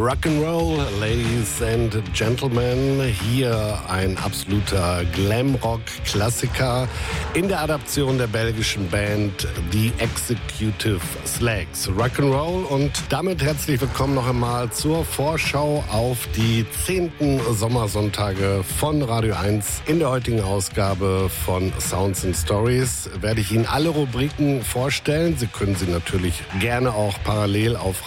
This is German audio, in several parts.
Rock'n'Roll, Ladies and Gentlemen. Hier ein absoluter Glamrock-Klassiker in der Adaption der belgischen Band The Executive Slags. Rock'n'Roll und damit herzlich willkommen noch einmal zur Vorschau auf die 10. Sommersonntage von Radio 1. In der heutigen Ausgabe von Sounds and Stories werde ich Ihnen alle Rubriken vorstellen. Sie können sie natürlich gerne auch parallel auf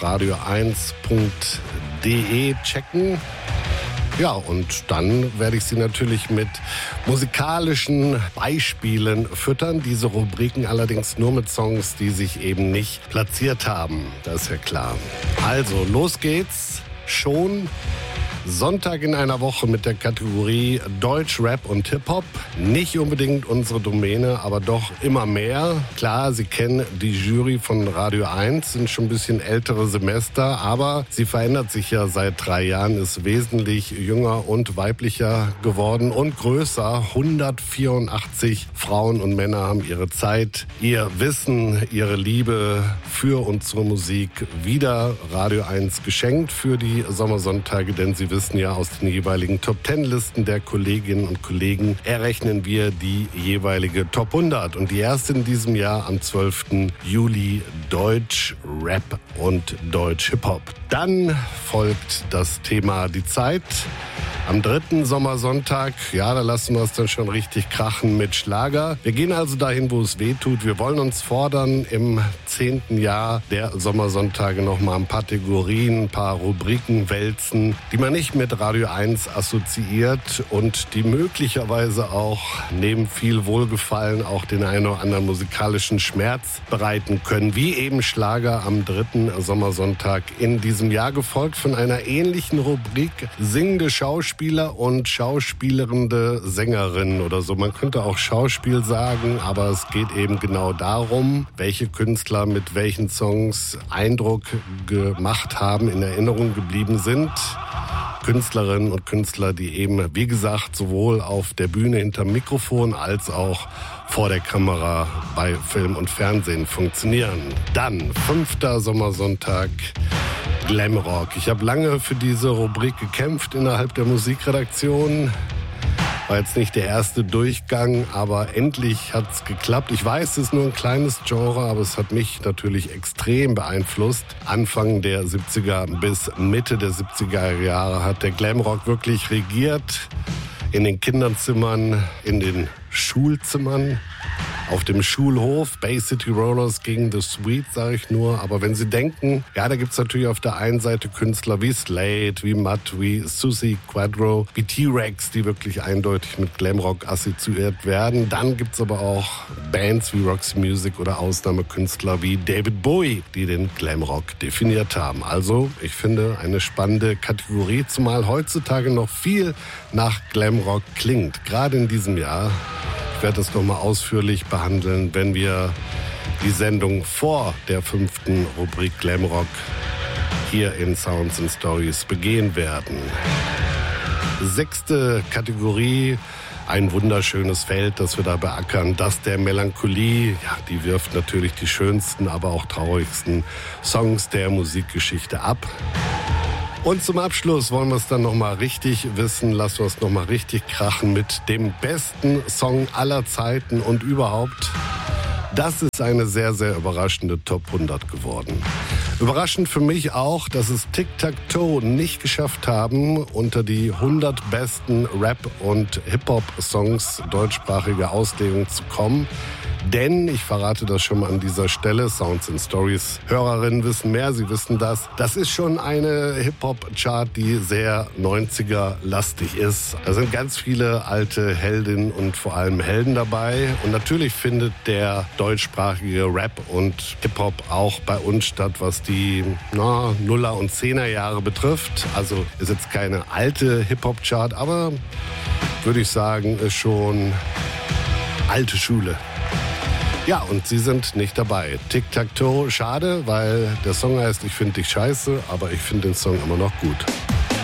radio1.de checken. Ja, und dann werde ich Sie natürlich mit musikalischen Beispielen füttern. Diese Rubriken allerdings nur mit Songs, die sich eben nicht platziert haben. Das ist ja klar. Also, los geht's. Schon Sonntag in einer Woche mit der Kategorie Deutsch, Rap und Hip-Hop. Nicht unbedingt unsere Domäne, aber doch immer mehr. Klar, Sie kennen die Jury von Radio 1, sind schon ein bisschen ältere Semester, aber sie verändert sich ja seit 3 Jahren, ist wesentlich jünger und weiblicher geworden und größer. 184 Frauen und Männer haben ihre Zeit, ihr Wissen, ihre Liebe für und zur Musik wieder Radio 1 geschenkt für die Sommersonntage, denn sie wissen ja, aus den jeweiligen Top-10-Listen der Kolleginnen und Kollegen errechnen wir die jeweilige Top 100. Und die erste in diesem Jahr am 12. Juli Deutsch, Rap und Deutsch Hip-Hop. Dann folgt das Thema Die Zeit. Am 3. Sommersonntag, ja, da lassen wir es dann schon richtig krachen mit Schlager. Wir gehen also dahin, wo es weh tut. Wir wollen uns fordern, im 10. Jahr der Sommersonntage nochmal ein paar Kategorien, ein paar Rubriken wälzen, die man nicht mit Radio 1 assoziiert und die möglicherweise auch neben viel Wohlgefallen auch den einen oder anderen musikalischen Schmerz bereiten können, wie eben Schlager am 3. Sommersonntag in diesem Jahr, gefolgt von einer ähnlichen Rubrik singende Schauspieler und schauspielerende Sängerinnen oder so. Man könnte auch Schauspiel sagen, aber es geht eben genau darum, welche Künstler mit welchen Songs Eindruck gemacht haben, in Erinnerung geblieben sind. Künstlerinnen und Künstler, die eben, wie gesagt, sowohl auf der Bühne hinterm Mikrofon als auch vor der Kamera bei Film und Fernsehen funktionieren. Dann 5. Sommersonntag, Glamrock. Ich habe lange für diese Rubrik gekämpft innerhalb der Musikredaktion. War jetzt nicht der erste Durchgang, aber endlich hat es geklappt. Ich weiß, es ist nur ein kleines Genre, aber es hat mich natürlich extrem beeinflusst. Anfang der 70er bis Mitte der 70er Jahre hat der Glamrock wirklich regiert. In den Kinderzimmern, in den Schulzimmern, auf dem Schulhof. Bay City Rollers gegen The Sweet, sage ich nur. Aber wenn Sie denken, ja, da gibt's natürlich auf der einen Seite Künstler wie Slade, wie Mutt, wie Susie Quadro, wie T-Rex, die wirklich eindeutig mit Glamrock assoziiert werden. Dann gibt's aber auch Bands wie Roxy Music oder Ausnahmekünstler wie David Bowie, die den Glamrock definiert haben. Also, ich finde, eine spannende Kategorie, zumal heutzutage noch viel nach Glamrock klingt. Gerade in diesem Jahr. Ich werde das nochmal ausführlich behandeln, wenn wir die Sendung vor der 5. Rubrik Glamrock hier in Sounds and Stories begehen werden. 6. Kategorie, ein wunderschönes Feld, das wir da beackern, das der Melancholie. Ja, die wirft natürlich die schönsten, aber auch traurigsten Songs der Musikgeschichte ab. Und zum Abschluss wollen wir es dann nochmal richtig wissen, lassen wir es nochmal richtig krachen mit dem besten Song aller Zeiten und überhaupt. Das ist eine sehr, sehr überraschende Top 100 geworden. Überraschend für mich auch, dass es Tic-Tac-Toe nicht geschafft haben, unter die 100 besten Rap- und Hip-Hop-Songs deutschsprachiger Auslegung zu kommen. Denn, ich verrate das schon mal an dieser Stelle, Sounds and Stories Hörerinnen wissen mehr, sie wissen das. Das ist schon eine Hip-Hop-Chart, die sehr 90er-lastig ist. Da sind ganz viele alte Heldinnen und vor allem Helden dabei. Und natürlich findet der deutschsprachige Rap und Hip-Hop auch bei uns statt, was die Nuller- und Zehnerjahre betrifft. Also ist jetzt keine alte Hip-Hop-Chart, aber würde ich sagen, ist schon alte Schule. Ja, und sie sind nicht dabei. Tic-Tac-Toe, schade, weil der Song heißt Ich find dich scheiße, aber ich finde den Song immer noch gut.